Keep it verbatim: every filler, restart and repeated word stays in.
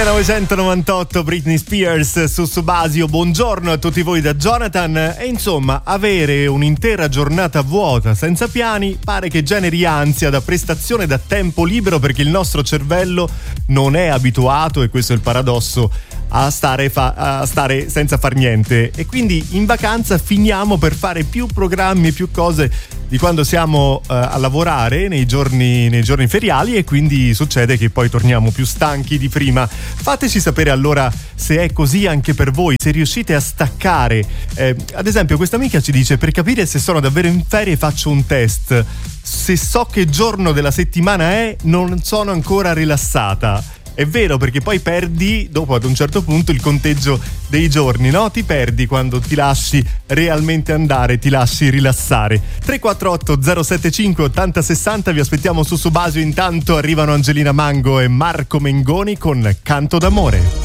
millenovecentonovantotto, Britney Spears su Subasio. Buongiorno a tutti voi da Jonathan. E insomma, avere un'intera giornata vuota senza piani pare che generi ansia da prestazione, da tempo libero, perché il nostro cervello non è abituato, e questo è il paradosso, a stare, fa- a stare senza far niente, e quindi in vacanza finiamo per fare più programmi e più cose di quando siamo uh, a lavorare nei giorni, nei giorni feriali, e quindi succede che poi torniamo più stanchi di prima. Fateci sapere allora se è così anche per voi, se riuscite a staccare. Eh, ad esempio, questa amica ci dice: per capire se sono davvero in ferie faccio un test. Se so che giorno della settimana è, non sono ancora rilassata. È vero, perché poi perdi dopo, ad un certo punto, il conteggio dei giorni, no? Ti perdi quando ti lasci realmente andare, ti lasci rilassare. tre quattro otto zero sette cinque otto zero sei zero, vi aspettiamo su Subasio. Intanto arrivano Angelina Mango e Marco Mengoni con Canto d'amore.